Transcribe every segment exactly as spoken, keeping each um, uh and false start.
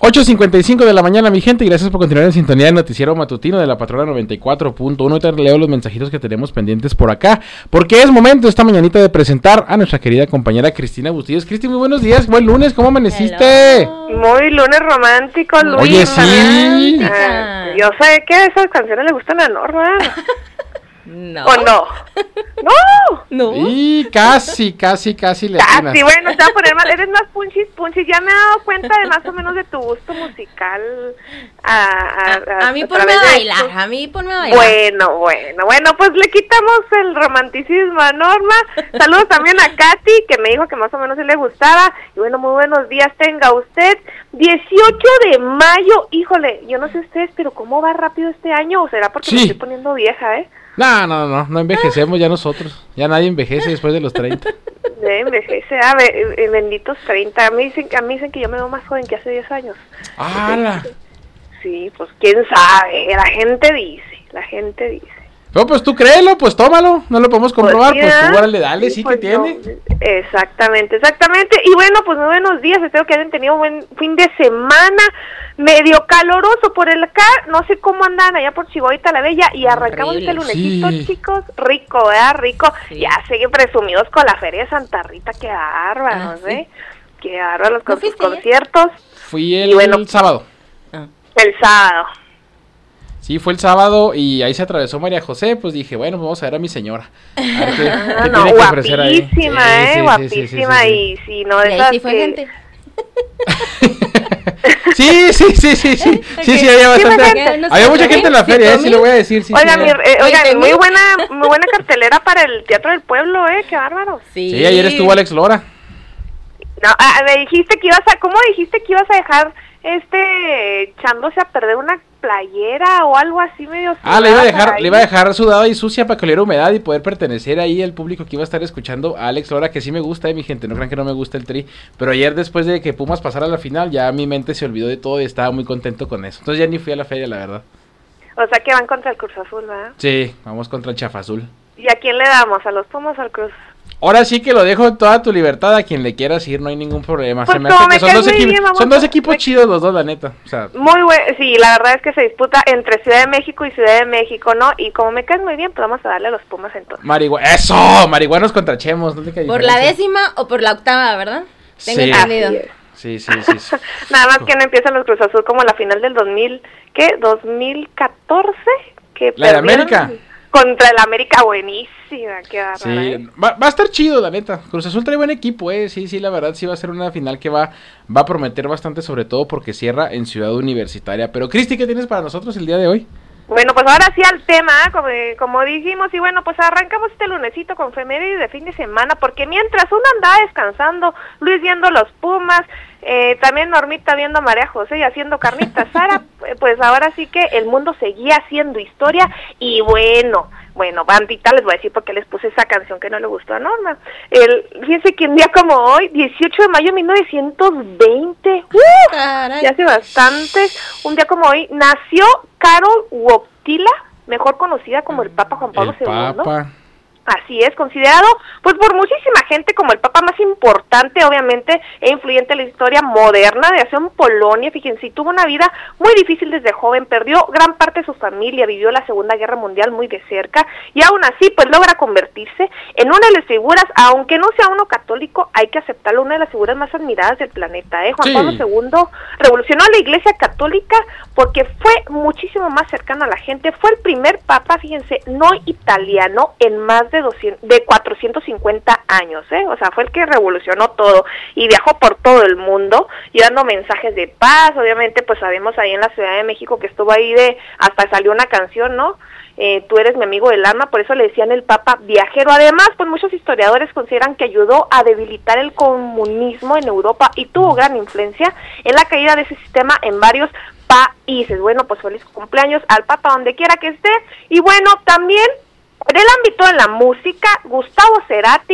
ocho cincuenta y cinco de la mañana, mi gente, y gracias por continuar en sintonía del noticiero matutino de la Patrona noventa y cuatro punto uno. Ahorita leo los mensajitos que tenemos pendientes por acá, porque es momento esta mañanita de presentar a nuestra querida compañera Cristina Bustillos. Cristi, muy buenos días, buen lunes, ¿cómo amaneciste? Hello. Muy lunes romántico, Luis. Oye, sí. Ah, yo sé que esas canciones le gustan a Norma. No. ¿O no? ¡No! No. Y casi, casi, casi le Casi, atinas. bueno, te voy a poner más, eres más punchis, punchis. Ya me he dado cuenta de más o menos de tu gusto musical. A, a, A, a mí a ponme a través de bailar, estos- a mí ponme a bailar. Bueno, bueno, bueno, pues le quitamos el romanticismo a Norma. Saludos también a Katy, que me dijo que más o menos sí le gustaba. Y bueno, muy buenos días tenga usted. dieciocho de mayo, híjole, yo no sé ustedes, pero ¿cómo va rápido este año? ¿O será porque Sí. me estoy poniendo vieja, eh? No, no, no, no envejecemos ya nosotros. Ya nadie envejece después de los treinta. De envejece, ah, be- eh, benditos treinta. A mí, dicen, a mí dicen que yo me veo más joven que hace diez años. ¡Hala! Sí, pues quién sabe, la gente dice, la gente dice. No, pues tú créelo, pues tómalo, no lo podemos comprobar, pues, sí, tú ¿eh? órale, dale, sí, Pues que no, tiene. exactamente, exactamente. Y bueno, pues muy buenos días, espero que hayan tenido un buen fin de semana, medio caloroso por el acá, no sé cómo andan allá por Chihuahua la Bella, y arrancamos Horrible. este lunesito, Sí. chicos, rico, ¿verdad? Rico, Sí. ya siguen presumidos con la Feria de Santa Rita, qué bárbaros, Ah, sí. ¿eh? Qué bárbaros con ¿No sus fuiste ayer? conciertos, Fui el Y bueno. sábado. Ah. el sábado. Sí, fue el sábado y ahí se atravesó María José, pues dije, bueno, pues vamos a ver a mi señora. A ver qué, Ah, qué no, tiene que ofrecer ahí. guapísima, Sí, ¿eh? sí, sí, guapísima, sí, sí, sí, y si no, Y de ahí esas sí fue que... gente. Sí, sí, sí, sí, sí, sí, sí, había Sí, bastante, gente. No había sé, mucha gente en la feria, eh, sí lo voy a decir, sí, Oigan, sí, mi, había. eh, oigan, ¿veinte muy mil? buena, muy buena cartelera para el Teatro del Pueblo, eh, qué bárbaro. Sí. Sí, ayer estuvo Alex Lora. No, ah, me dijiste que ibas a, ¿cómo dijiste que ibas a dejar este echándose a perder una playera o algo así medio? Ah, le iba a sudada dejar, por le ahí? iba a dejar sudada y sucia para que oliera humedad y poder pertenecer ahí al público que iba a estar escuchando a Alex Lora, que sí me gusta, eh, mi gente, no crean que no me gusta el Tri, pero ayer después de que Pumas pasara a la final, ya mi mente se olvidó de todo y estaba muy contento con eso, entonces ya ni fui a la feria, la verdad. O sea que van contra el Cruz Azul, ¿verdad? Sí, vamos contra el Chafazul. ¿Y a quién le damos? ¿A los Pumas o al Cruz? Ahora sí que lo dejo en toda tu libertad, a quien le quieras ir, no hay ningún problema. Pues Se me como hace me que son caes dos, muy equipos, bien, vamos son dos a- equipos me- chidos los dos, la neta. O sea, Muy bueno, sí, la verdad es que se disputa entre Ciudad de México y Ciudad de México, ¿no? Y como me caes muy bien, pues vamos a darle a los Pumas entonces. marihuana, eso, marihuanos contra chemos, no te queda Por la diferencia. décima o por la octava, ¿verdad? Tengo Sí. entendido. Así es. Sí, sí, sí, sí. Nada más que no empiezan los Cruz Azul como la final del dos mil, ¿qué? ¿dos mil catorce? Que La de perdieron América. Contra el América, buenísima, qué bárbara, Sí, ¿eh? va, va a estar chido, la neta. Cruz Azul trae buen equipo, eh. Sí, sí, la verdad, sí va a ser una final que va, va a prometer bastante, sobre todo porque cierra en Ciudad Universitaria. Pero, Cristi, ¿qué tienes para nosotros el día de hoy? Bueno, pues ahora sí al tema, como, como dijimos, y bueno, pues arrancamos este lunesito con efemérides de fin de semana, porque mientras uno andaba descansando, Luis viendo los Pumas, eh, también Normita viendo a María José y haciendo carnitas, Sara, pues ahora sí que el mundo seguía haciendo historia, y bueno, bueno, bandita, les voy a decir por qué les puse esa canción que no le gustó a Norma. El, fíjense que un día como hoy, dieciocho de mayo de mil novecientos veinte, ¡uh! Caray. Ya hace bastante, un día como hoy, nació Karol Wojtyla, mejor conocida como el Papa Juan Pablo El segundo. Papa. Así es, considerado pues por muchísima gente como el papa más importante, obviamente, e influyente en la historia moderna de en Polonia. Fíjense, tuvo una vida muy difícil desde joven, perdió gran parte de su familia, vivió la Segunda Guerra Mundial muy de cerca, y aún así, pues logra convertirse en una de las figuras, aunque no sea uno católico, hay que aceptarlo, una de las figuras más admiradas del planeta, ¿eh? Juan Sí. Pablo segundo revolucionó a la Iglesia Católica porque fue muchísimo más cercano a la gente, fue el primer papa, fíjense, no italiano en más de doscientos, de cuatrocientos cincuenta años, ¿eh? O sea, fue el que revolucionó todo y viajó por todo el mundo llevando mensajes de paz. Obviamente, pues sabemos ahí en la Ciudad de México que estuvo ahí de, hasta salió una canción, ¿no? Eh, tú eres mi amigo del alma, por eso le decían el Papa viajero. Además, pues muchos historiadores consideran que ayudó a debilitar el comunismo en Europa y tuvo gran influencia en la caída de ese sistema en varios países. Bueno, pues feliz cumpleaños al Papa donde quiera que esté. Y bueno, también en el ámbito de la música, Gustavo Cerati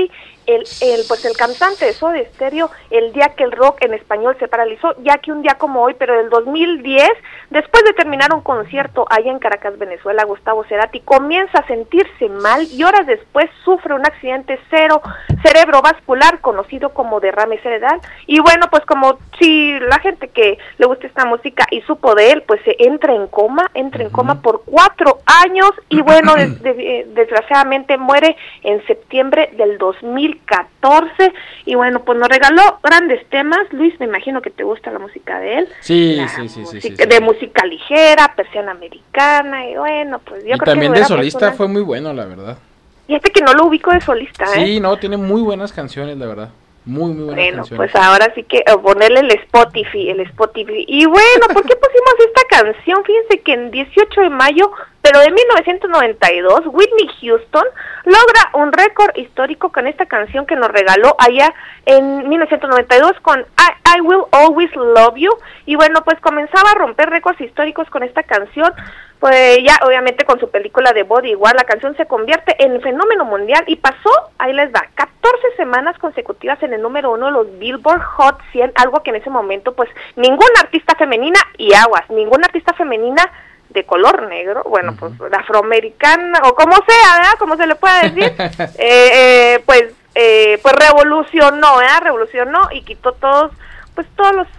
el, el, pues el cantante de Soda Stereo, el día que el rock en español se paralizó, ya que un día como hoy, pero del dos mil diez, después de terminar un concierto allá en Caracas, Venezuela, Gustavo Cerati comienza a sentirse mal y horas después sufre un accidente cero cerebrovascular conocido como derrame cerebral. Y bueno, pues como si la gente que le gusta esta música y supo de él, pues se entra en coma, entra en coma por cuatro años y bueno, de, de, desgraciadamente muere en septiembre del dos mil catorce y bueno, pues nos regaló grandes temas. Luis, me imagino que te gusta la música de él. Sí, la sí, sí, música, sí, sí. De sí. música ligera, persiana americana y bueno, pues yo y creo también que de solista persona... fue muy bueno, la verdad. Fíjate que no lo ubico de solista, ¿eh? Sí, no, tiene muy buenas canciones, la verdad. Muy, muy buenas bueno, canciones. Pues ahora sí que uh, ponerle el Spotify, el Spotify. Y bueno, ¿por qué pusimos esta canción? Fíjense que en dieciocho de mayo, pero de mil novecientos noventa y dos, Whitney Houston logra un récord histórico con esta canción que nos regaló allá en mil novecientos noventa y dos con I, I Will Always Love You. Y bueno, pues comenzaba a romper récords históricos con esta canción. Pues ya obviamente con su película de Body, igual la canción se convierte en fenómeno mundial y pasó, ahí les va, catorce semanas consecutivas en el número uno de los Billboard Hot cien, algo que en ese momento pues ninguna artista femenina, y aguas, ninguna artista femenina de color negro, bueno, uh-huh. pues afroamericana o como sea, ¿verdad? Como se le pueda decir, eh, eh, pues eh, pues revolucionó, ¿verdad? Revolucionó y quitó todos, pues todos los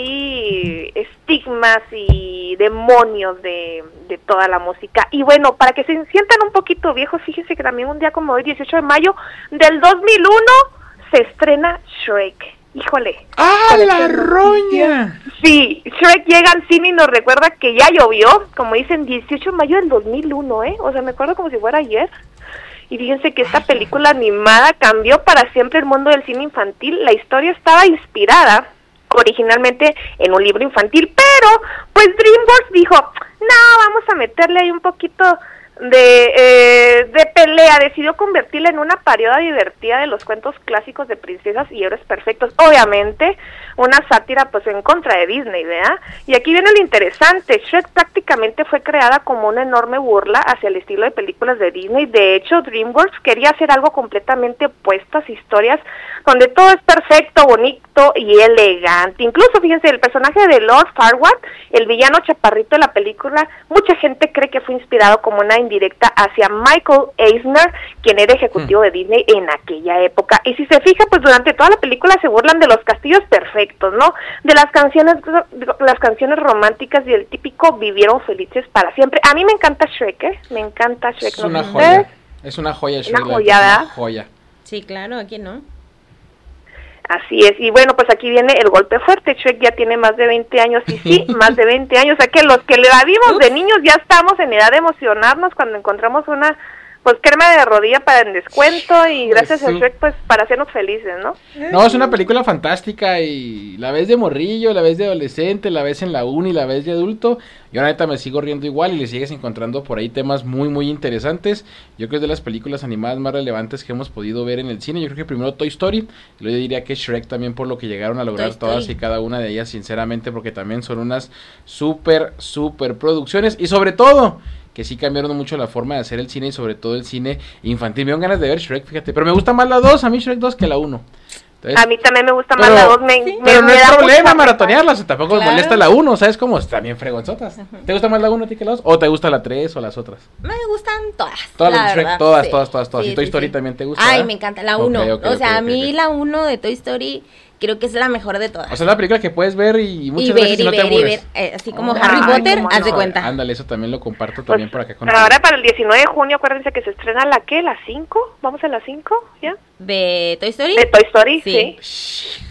ahí estigmas y demonios de, de toda la música. Y bueno, para que se sientan un poquito viejos, fíjense que también un día como hoy, dieciocho de mayo del dos mil uno, se estrena Shrek. Híjole. ¡Ah, la roña! Sí, Shrek llega al cine y nos recuerda que ya llovió, como dicen, dieciocho de mayo del dos mil uno, ¿eh? O sea, me acuerdo como si fuera ayer. Y fíjense que esta película animada cambió para siempre el mundo del cine infantil. La historia estaba inspirada originalmente en un libro infantil, pero pues DreamWorks dijo, no, vamos a meterle ahí un poquito de eh, de pelea, decidió convertirla en una parodia divertida de los cuentos clásicos de princesas y héroes perfectos, obviamente una sátira pues en contra de Disney, ¿verdad? Y aquí viene lo interesante, Shrek prácticamente fue creada como una enorme burla hacia el estilo de películas de Disney. De hecho, DreamWorks quería hacer algo completamente opuesto a historias donde todo es perfecto, bonito y elegante. Incluso, fíjense, el personaje de Lord Farquaad, el villano chaparrito de la película, mucha gente cree que fue inspirado como una indirecta hacia Michael Eisner, quien era ejecutivo de Disney en aquella época. Y si se fija, pues durante toda la película se burlan de los castillos perfectos, ¿no? De las canciones, las canciones románticas y el típico vivieron felices para siempre. A mí me encanta Shrek, ¿eh? Me encanta Shrek. Es una joya. Es una joya Shrek. Una joya, ¿verdad? Una joya. Sí, claro, aquí no. Así es, y bueno, pues aquí viene el golpe fuerte. Shrek ya tiene más de veinte años, y sí, más de veinte años, o sea que los que le la vimos de niños ya estamos en edad de emocionarnos cuando encontramos una, pues crema de rodilla para el descuento, y gracias sí. a Shrek, pues para hacernos felices, ¿no? No, es una película fantástica, y la ves de morrillo, la ves de adolescente, la ves en la uni, la ves de adulto. Yo la neta me sigo riendo igual y le sigues encontrando por ahí temas muy muy interesantes. Yo creo que es de las películas animadas más relevantes que hemos podido ver en el cine. Yo creo que primero Toy Story, y luego yo diría que Shrek también, por lo que llegaron a lograr todas y cada una de ellas, sinceramente, porque también son unas súper súper producciones, y sobre todo que sí cambiaron mucho la forma de hacer el cine, y sobre todo el cine infantil. Me dan ganas de ver Shrek, fíjate, pero me gusta más la dos, a mí Shrek dos que la uno. Entonces, a mí también me gusta pero, más la dos, me, sí, me, pero no me es da problema maratonearla, o sea, tampoco claro. me molesta la uno, ¿sabes cómo? Están bien fregonzotas. Uh-huh. ¿Te gusta más la uno a ti que la dos? ¿O te gusta la tres o las otras? Me gustan todas. Todas las de Shrek, verdad, todas, sí. todas, todas, todas. Sí, ¿Y Toy sí, Story sí. también te gusta? Ay, ¿verdad? me encanta la uno. Okay, okay, o sea, okay, a mí okay. la uno de Toy Story creo que es la mejor de todas. O sea, es la película que puedes ver y muchas y ver, veces y no ver, te aburres. y ver, eh, así como oh, Harry ay, Potter, haz de no. cuenta. Ándale, eso también lo comparto pues, también por acá con ahora para el diecinueve de junio, acuérdense que se estrena la ¿qué? ¿La cinco? ¿Vamos a la cinco? ¿Ya? ¿De Toy Story? De Toy Story, sí. sí.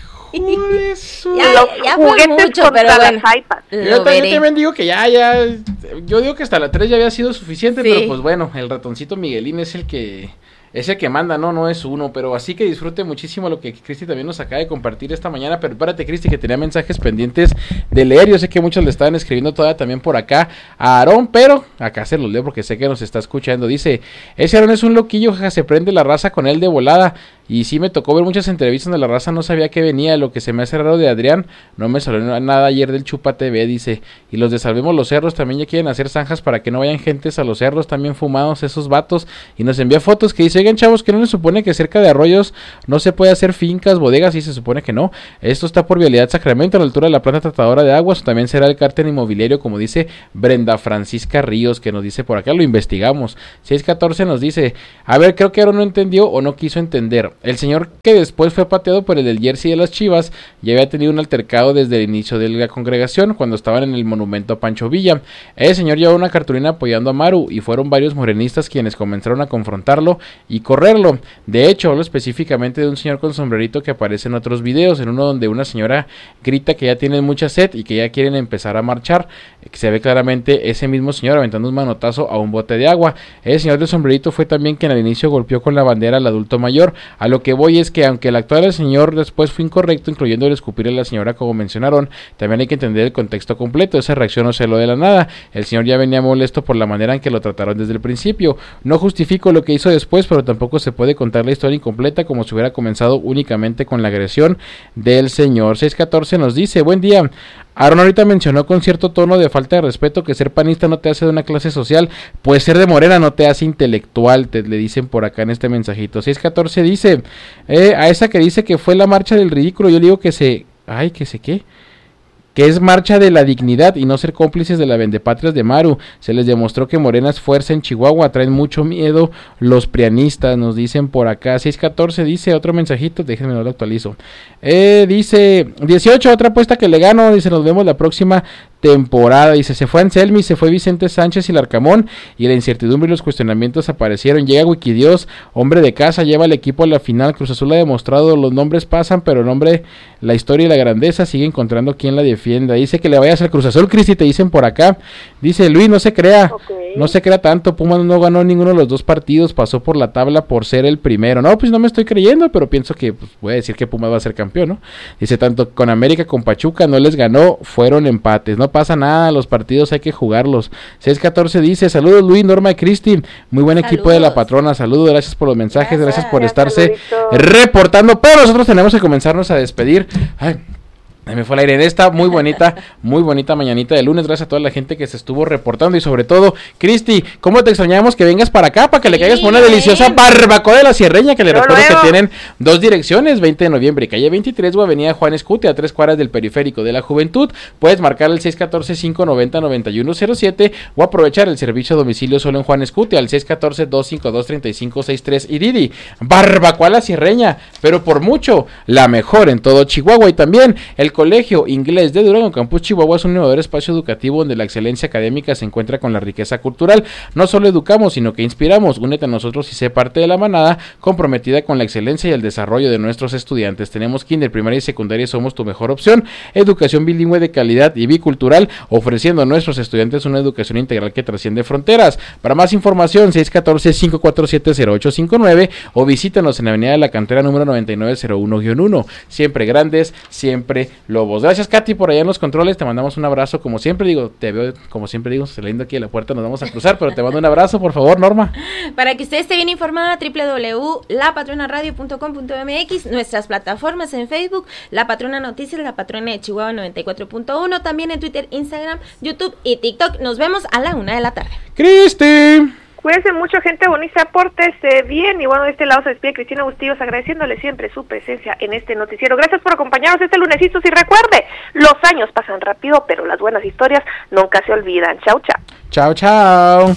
ya, ya fue mucho, pero bueno, yo también, también digo que ya, ya, yo digo que hasta la tres ya había sido suficiente, sí. Pero pues bueno, el ratoncito Miguelín es el que, es el que manda, no, no es uno, pero así que disfrute muchísimo lo que Cristi también nos acaba de compartir esta mañana. Pero espérate, Cristi, que tenía mensajes pendientes de leer, yo sé que muchos le estaban escribiendo todavía también por acá a Aarón, pero acá se los leo porque sé que nos está escuchando. Dice, ese Aarón es un loquillo, jaja, se prende la raza con él de volada. Y sí me tocó ver muchas entrevistas donde la raza no sabía que venía. Lo que se me hace raro de Adrián, no me salió nada ayer del Chupa T V, dice. Y los de Salvemos los Cerros también ya quieren hacer zanjas para que no vayan gentes a los cerros, también fumados esos vatos. Y nos envía fotos que dice, oigan chavos, que no les supone que cerca de arroyos no se puede hacer fincas, bodegas, y se supone que no. Esto está por Vialidad Sacramento, a la altura de la planta tratadora de aguas, o también será el cártel inmobiliario, como dice Brenda Francisca Ríos, que nos dice por acá, lo investigamos. seis catorce nos dice, a ver, creo que ahora no entendió o no quiso entender. El señor que después fue pateado por el del jersey de las Chivas, ya había tenido un altercado desde el inicio de la congregación, cuando estaban en el monumento a Pancho Villa. El señor llevaba una cartulina apoyando a Maru, y fueron varios morenistas quienes comenzaron a confrontarlo y correrlo. De hecho, hablo específicamente de un señor con sombrerito que aparece en otros videos, en uno donde una señora grita que ya tienen mucha sed y que ya quieren empezar a marchar. Se ve claramente ese mismo señor aventando un manotazo a un bote de agua. El señor del sombrerito fue también quien al inicio golpeó con la bandera al adulto mayor. A lo que voy es que aunque el actuar del señor después fue incorrecto, incluyendo el escupir a la señora como mencionaron, también hay que entender el contexto completo. Esa reacción no se lo de la nada. El señor ya venía molesto por la manera en que lo trataron desde el principio. No justifico lo que hizo después, pero tampoco se puede contar la historia incompleta como si hubiera comenzado únicamente con la agresión del señor. seis catorce nos dice, buen día. Aaron ahorita mencionó con cierto tono de falta de respeto que ser panista no te hace de una clase social, pues ser de Morena no te hace intelectual, te le dicen por acá en este mensajito. seis catorce dice, eh, a esa que dice que fue la marcha del ridículo, yo le digo que se, ay, que se qué, que es marcha de la dignidad y no ser cómplices de la vendepatrias de Maru. Se les demostró que Morena es fuerza en Chihuahua, traen mucho miedo los prianistas, nos dicen por acá. seis catorce dice, otro mensajito, déjenme no lo actualizo. Eh, dice, dieciocho, otra apuesta que le gano, dice, nos vemos la próxima temporada. Dice, se fue Anselmi, se fue Vicente Sánchez y Larcamón, y la incertidumbre y los cuestionamientos aparecieron. Llega Wikidios, hombre de casa, lleva al equipo a la final. Cruz Azul ha demostrado, los nombres pasan, pero el nombre, la historia y la grandeza sigue encontrando quien la defienda. Dice que le vayas al Cruz Azul, Cristi, te dicen por acá. Dice Luis, no se crea, okay. no se crea tanto, Pumas no ganó ninguno de los dos partidos, pasó por la tabla por ser el primero. No, pues no me estoy creyendo, pero pienso que, pues, voy a decir que Pumas va a ser campeón, ¿no? Dice, tanto con América, con Pachuca, no les ganó, fueron empates, no pasa nada, los partidos hay que jugarlos. seis catorce dice, saludos Luis, Norma y Cristi, muy buen saludos. Equipo de la patrona, saludos, gracias por los mensajes, gracias, gracias por gracias, estarse saludito. reportando, pero nosotros tenemos que comenzarnos a despedir. Ay, me fue al aire en esta muy bonita, muy bonita mañanita de lunes. Gracias a toda la gente que se estuvo reportando y sobre todo, Cristi, ¿cómo te extrañamos que vengas para acá para que le caigas por una deliciosa barbacoa de la Sierreña? Que le recuerdo que tienen dos direcciones, veinte de noviembre, calle veintitrés o avenida Juan Escute, a tres cuadras del periférico de la Juventud. Puedes marcar el seis catorce, cinco noventa, noventa y uno cero siete o aprovechar el servicio a domicilio solo en Juan Escute al seis catorce, dos cinco dos, tres cinco seis tres. Y Didi, barbacoa la Sierreña, pero por mucho, la mejor en todo Chihuahua. Y también el Colegio Inglés de Durango Campus Chihuahua es un innovador espacio educativo donde la excelencia académica se encuentra con la riqueza cultural. No solo educamos, sino que inspiramos. Únete a nosotros y sé parte de la manada comprometida con la excelencia y el desarrollo de nuestros estudiantes. Tenemos kinder, primaria y secundaria, somos tu mejor opción. Educación bilingüe de calidad y bicultural, ofreciendo a nuestros estudiantes una educación integral que trasciende fronteras. Para más información, seis catorce, cinco cuatro siete, cero ocho cinco nueve o visítanos en la avenida de la Cantera número noventa y nueve cero uno guión uno. Siempre grandes, siempre lobos. Gracias, Katy, por allá en los controles. Te mandamos un abrazo, como siempre digo, te veo, como siempre digo, saliendo aquí de la puerta, nos vamos a cruzar, pero te mando un abrazo, por favor, Norma. Para que usted esté bien informada, doble u doble u doble u punto la patrona radio punto com punto m x, nuestras plataformas en Facebook, La Patrona Noticias, La Patrona de Chihuahua noventa y cuatro punto uno, también en Twitter, Instagram, YouTube y TikTok. Nos vemos a la una de la tarde. Cristi. Cuídense mucho, gente bonita, pórtese bien. Y bueno, de este lado se despide Cristina Bustillos, agradeciéndole siempre su presencia en este noticiero. Gracias por acompañarnos este lunesito. Y recuerde, los años pasan rápido, pero las buenas historias nunca se olvidan. Chau, chau. Chau, chau.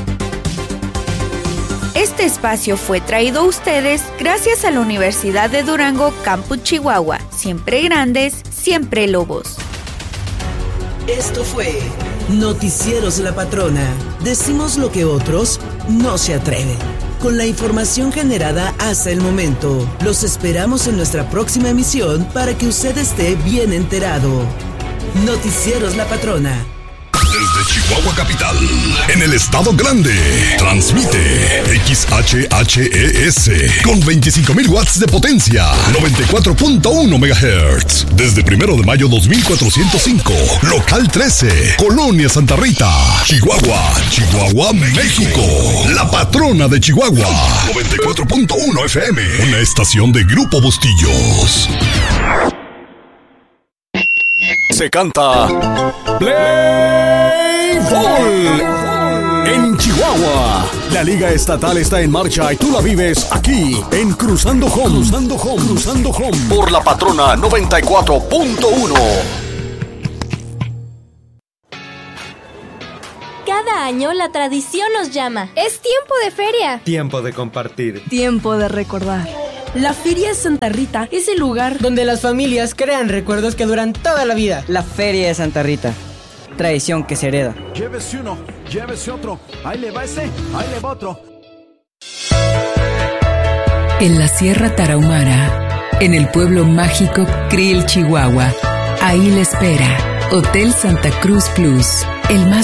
Este espacio fue traído a ustedes gracias a la Universidad de Durango Campus Chihuahua. Siempre grandes, siempre lobos. Esto fue Noticieros La Patrona. Decimos lo que otros no se atreven. Con la información generada hasta el momento, los esperamos en nuestra próxima emisión para que usted esté bien enterado. Noticieros La Patrona. Desde Chihuahua Capital, en el Estado Grande, transmite X H H E S con veinticinco mil watts de potencia, noventa y cuatro punto uno megahertz. Desde primero de mayo dos mil cuatrocientos cinco, local trece, Colonia Santa Rita, Chihuahua, Chihuahua, México. La patrona de Chihuahua, noventa y cuatro punto uno F M, una estación de Grupo Bustillos. Se canta Play Ball en Chihuahua. La Liga Estatal está en marcha y tú la vives aquí en Cruzando Home. Cruzando Home. Cruzando Home. Por la patrona noventa y cuatro punto uno. Cada año la tradición nos llama. Es tiempo de feria. Tiempo de compartir. Tiempo de recordar. La Feria de Santa Rita es el lugar donde las familias crean recuerdos que duran toda la vida. La Feria de Santa Rita, tradición que se hereda. Llévese uno, llévese otro, ahí le va ese, ahí le va otro. En la Sierra Tarahumara, en el pueblo mágico Krill, Chihuahua, ahí le espera Hotel Santa Cruz Plus, el más